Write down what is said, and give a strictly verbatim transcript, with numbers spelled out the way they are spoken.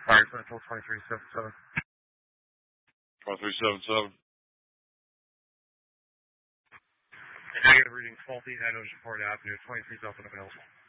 Fire Central twenty-three seventy-seven. twenty-three seventy-seven. Negative reading faulty, Nine Ocean Port Avenue, twenty-three Delta available.